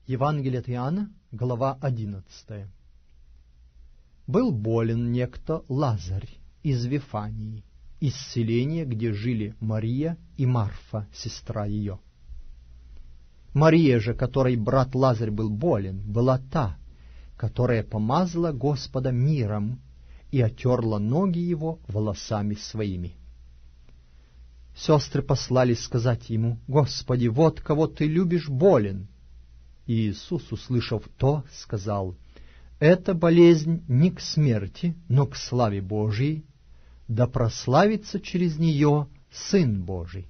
Евангелие от Иоанна, глава 11. Был болен некто Лазарь из Вифании, из селения, где жили Мария и Марфа, сестра ее. Мария же, которой брат Лазарь был болен, была та, которая помазала Господа миром и отерла ноги его волосами своими. Сестры послали сказать ему: «Господи, вот кого ты любишь болен». И Иисус, услышав то, сказал: «Эта болезнь не к смерти, но к славе Божией, да прославится через нее Сын Божий».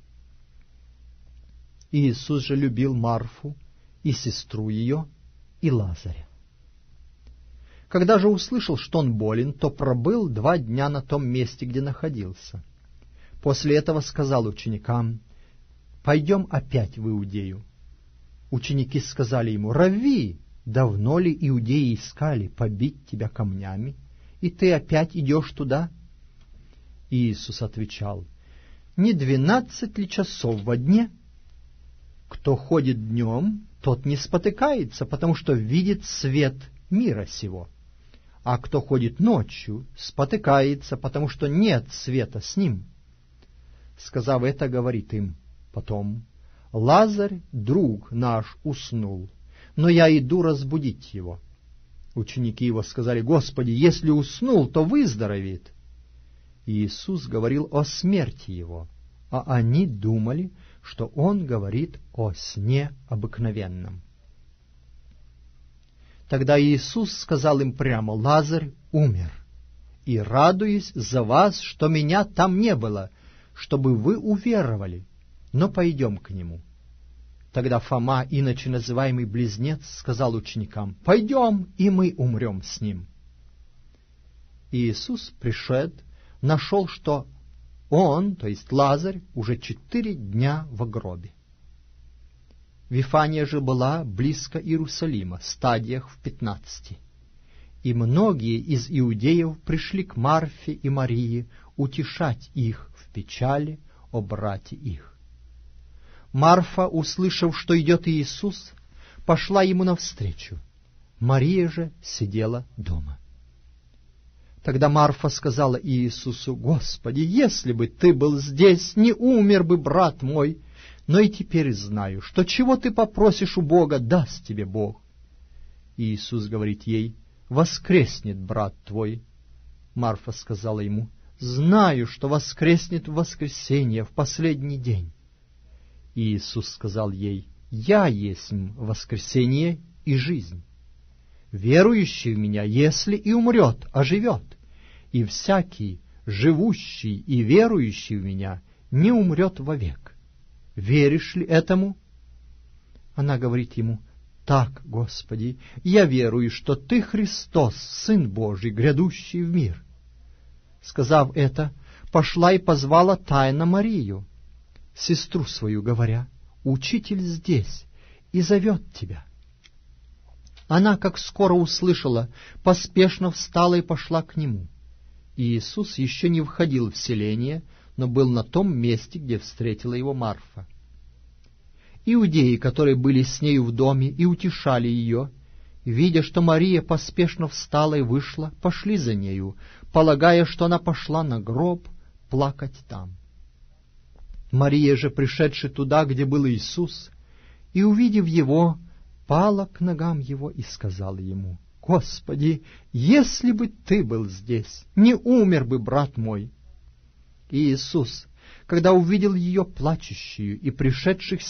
Иисус же любил Марфу и сестру ее, и Лазаря. Когда же услышал, что он болен, то пробыл 2 дня на том месте, где находился. После этого сказал ученикам: «Пойдем опять в Иудею». Ученики сказали ему: «Равви, давно ли иудеи искали побить тебя камнями, и ты опять идешь туда?» И Иисус отвечал: «Не 12 ли часов во дне? Кто ходит днем, тот не спотыкается, потому что видит свет мира сего. А кто ходит ночью, спотыкается, потому что нет света с ним». Сказав это, говорит им потом: «Лазарь, друг наш, уснул, но я иду разбудить его». Ученики его сказали: «Господи, если уснул, то выздоровеет». И Иисус говорил о смерти его, а они думали, что он говорит о сне обыкновенном. Тогда Иисус сказал им прямо: «Лазарь умер, и радуюсь за вас, что меня там не было, чтобы вы уверовали, но пойдем к нему». Тогда Фома, иначе называемый Близнец, сказал ученикам: «Пойдем, и мы умрем с ним». И Иисус, пришед, нашел, что он, то есть Лазарь, уже 4 дня в гробе. Вифания же была близко Иерусалима, стадиях в 15. И многие из иудеев пришли к Марфе и Марии утешать их в печали о брате их. Марфа, услышав, что идет Иисус, пошла ему навстречу. Мария же сидела дома. Тогда Марфа сказала Иисусу: «Господи, если бы ты был здесь, не умер бы брат мой, но и теперь знаю, что чего ты попросишь у Бога, даст тебе Бог». И Иисус говорит ей: «Воскреснет брат твой». Марфа сказала ему: «Знаю, что воскреснет в воскресенье, в последний день». И Иисус сказал ей: «Я есть воскресение и жизнь. Верующий в Меня, если и умрет, оживет, и всякий, живущий и верующий в Меня, не умрет вовек. Веришь ли этому?» Она говорит ему: «Так, Господи, я верую, что Ты Христос, Сын Божий, грядущий в мир». Сказав это, пошла и позвала тайно Марию, сестру свою, говоря: «Учитель здесь и зовет тебя». Она, как скоро услышала, поспешно встала и пошла к нему. И Иисус еще не входил в селение, но был на том месте, где встретила его Марфа. Иудеи, которые были с нею в доме и утешали ее, видя, что Мария поспешно встала и вышла, пошли за нею, полагая, что она пошла на гроб плакать там. Мария же, пришедшая туда, где был Иисус, и увидев его, пала к ногам его и сказала ему: «Господи, если бы ты был здесь, не умер бы брат мой». И Иисус, когда увидел ее плачущую и пришедших